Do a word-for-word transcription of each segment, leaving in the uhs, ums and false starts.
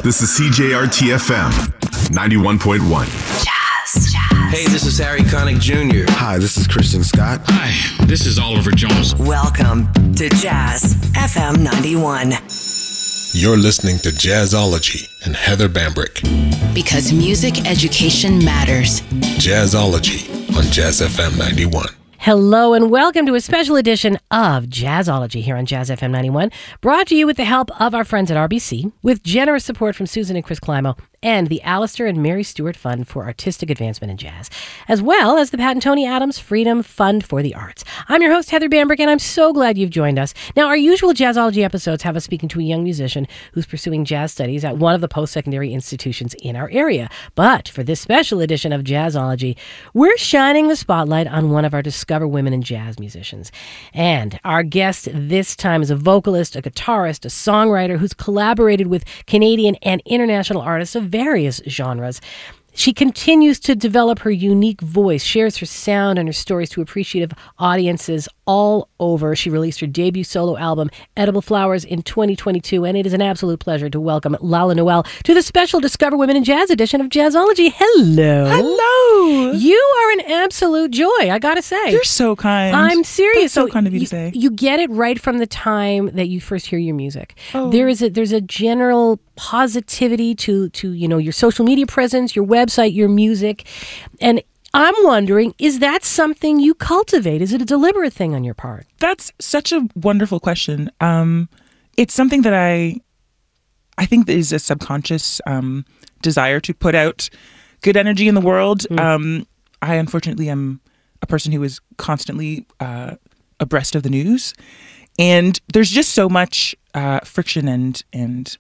This is C J R T F M ninety-one point one. Jazz, jazz. Hey, this is Harry Connick Junior Hi, this is Christian Scott. Hi, this is Oliver Jones. Welcome to Jazz F M ninety-one. You're listening to Jazzology and Heather Bambrick. Because music education matters. Jazzology on Jazz F M ninety-one. Hello and welcome to a special edition of Jazzology here on Jazz F M ninety-one, brought to you with the help of our friends at R B C, with generous support from Susan and Chris Climo, and the Alistair and Mary Stewart Fund for Artistic Advancement in Jazz, as well as the Pat and Tony Adams Freedom Fund for the Arts. I'm your host, Heather Bambrick, and I'm so glad you've joined us. Now, our usual Jazzology episodes have us speaking to a young musician who's pursuing jazz studies at one of the post-secondary institutions in our area. But for this special edition of Jazzology, we're shining the spotlight on one of our Discover Women in Jazz musicians. And our guest this time is a vocalist, a guitarist, a songwriter who's collaborated with Canadian and international artists of various genres. She continues to develop her unique voice, shares her sound and her stories to appreciative audiences all over. She released her debut solo album, Edible Flowers, in twenty twenty-two, and it is an absolute pleasure to welcome Lala Noel to the special Discover Women in Jazz edition of Jazzology. Hello. Hello. You are an absolute joy, I gotta say. You're so kind. I'm serious. That's so, so kind of you, you to say. You get it right from the time that you first hear your music. Oh. There is a there's a general positivity to to you know your social media presence, your website, your music, and I'm wondering, is that something you cultivate? Is it a deliberate thing on your part? That's such a wonderful question. Um, it's something that I, I think is a subconscious um, desire to put out good energy in the world. Mm. Um, I unfortunately am a person who is constantly uh, abreast of the news, and there's just so much uh, friction and and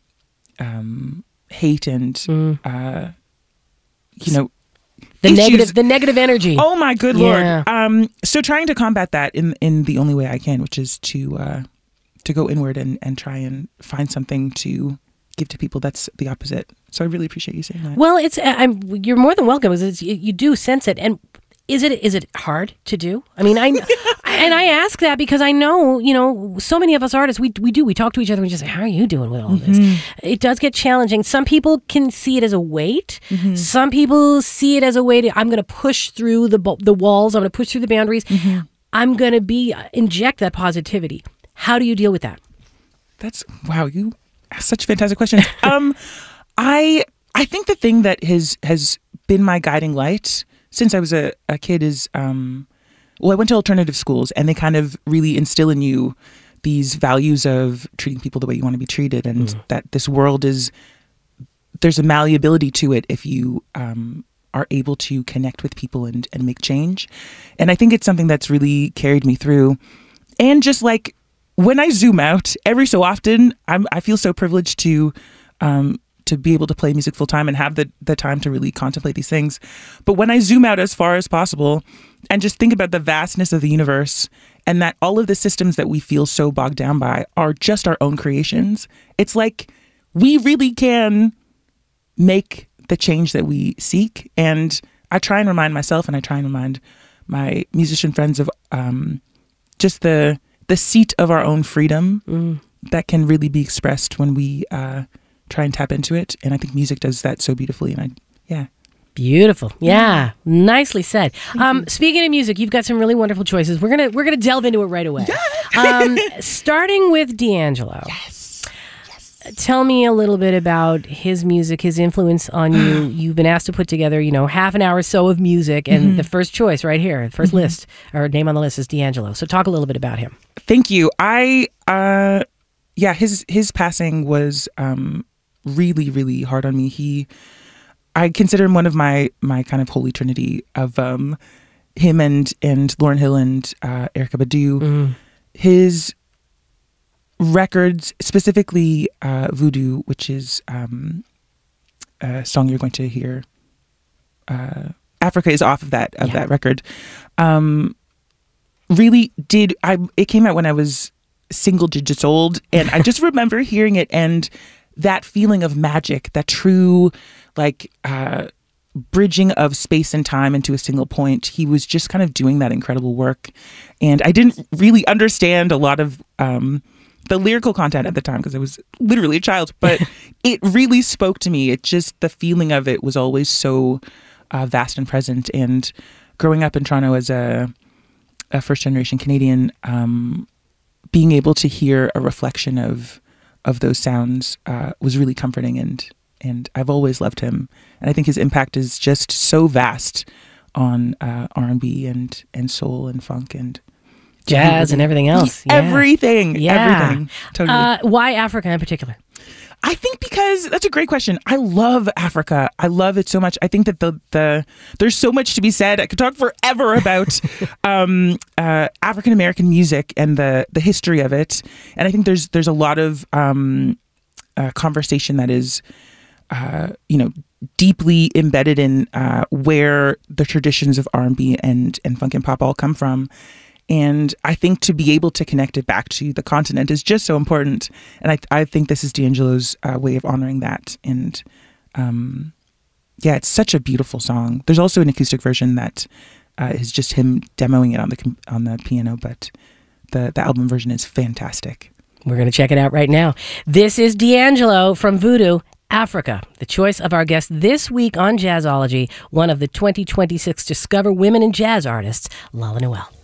um, hate and mm. uh, you know. The issues. negative, the negative energy. Oh my good yeah. lord! Um, so trying to combat that in in the only way I can, which is to uh, to go inward and, and try and find something to give to people that's the opposite. So I really appreciate you saying that. Well, it's I'm you're more than welcome. It's, you do sense it, and is it is it hard to do? I mean, I and I ask that because I know you know so many of us artists we we do we talk to each other and we just say, how are you doing with all mm-hmm. this? It does get challenging. Some people can see it as a weight. Mm-hmm. Some people see it as a way to I'm going to push through the the walls. I'm going to push through the boundaries. Mm-hmm. I'm going to be inject that positivity. How do you deal with that? That's wow. You ask such fantastic questions. um, I I think the thing that has has been my guiding light since I was a, a kid is, um, well, I went to alternative schools and they kind of really instill in you these values of treating people the way you want to be treated and mm. that this world is, there's a malleability to it if you um, are able to connect with people and, and make change. And I think it's something that's really carried me through. And just like when I zoom out every so often, I'm, I feel so privileged to um, to be able to play music full time and have the, the time to really contemplate these things. But when I zoom out as far as possible and just think about the vastness of the universe and that all of the systems that we feel so bogged down by are just our own creations, it's like we really can make the change that we seek. And I try and remind myself and I try and remind my musician friends of um, just the the seat of our own freedom mm. that can really be expressed when we uh, try and tap into it. And I think music does that so beautifully. And I, yeah. Beautiful. Yeah. Nicely said. Um, speaking of music, you've got some really wonderful choices. We're going to, we're going to delve into it right away. Yeah. um, starting with D'Angelo. Yes. Yes. Tell me a little bit about his music, his influence on you. You've been asked to put together, you know, half an hour or so of music, and mm-hmm. the first choice right here, the first mm-hmm. list, or name on the list is D'Angelo. So talk a little bit about him. Thank you. I, uh, yeah, his, his passing was, um, really, really hard on me. He, I consider him one of my, my kind of holy trinity of, um, him and, and Lauryn Hill and, uh, Erykah Badu. Mm. His records, specifically, uh, Voodoo, which is, um, a song you're going to hear, uh, Africa is off of that, of yeah. that record. Um, really did, I, it came out when I was single digits old, and I just remember hearing it and that feeling of magic, that true, like, uh, bridging of space and time into a single point. He was just kind of doing that incredible work. And I didn't really understand a lot of um, the lyrical content at the time, because I was literally a child, but it really spoke to me. It just, the feeling of it was always so uh, vast and present. And growing up in Toronto as a, a first generation Canadian, um, being able to hear a reflection of of those sounds uh, was really comforting, and and I've always loved him, and I think his impact is just so vast on uh, R and B and and soul and funk and jazz and everything else. Yeah. Everything, Yeah. everything. Totally. Uh, why Africa in particular? I think because that's a great question. I love Africa. I love it so much. I think that the the there's so much to be said. I could talk forever about um, uh, African American music and the the history of it. And I think there's there's a lot of um, uh, conversation that is, uh, you know, deeply embedded in uh, where the traditions of R and B and and funk and pop all come from. And I think to be able to connect it back to the continent is just so important. And I, I think this is D'Angelo's uh, way of honoring that. And um, yeah, it's such a beautiful song. There's also an acoustic version that uh, is just him demoing it on the on the piano, but the, the album version is fantastic. We're going to check it out right now. This is D'Angelo from Voodoo, Africa, the choice of our guest this week on Jazzology, one of the twenty twenty-six Discover Women in Jazz artists, Lala Noel.